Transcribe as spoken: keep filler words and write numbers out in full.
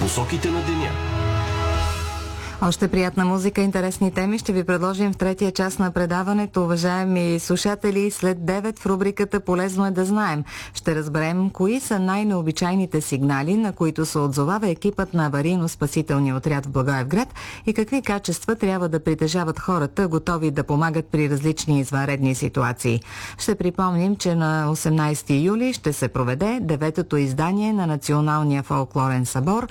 посоките на деня. Още приятна музика, интересни теми ще ви предложим в третия част на предаването, уважаеми слушатели. След девет в рубриката "Полезно е да знаем" ще разберем кои са най-необичайните сигнали, на които се отзовава екипът на аварийно-спасителния отряд в Благоевград и какви качества трябва да притежават хората, готови да помагат при различни извънредни ситуации. Ще припомним, че на осемнайсети юли ще се проведе деветото издание на Националния фолклорен събор.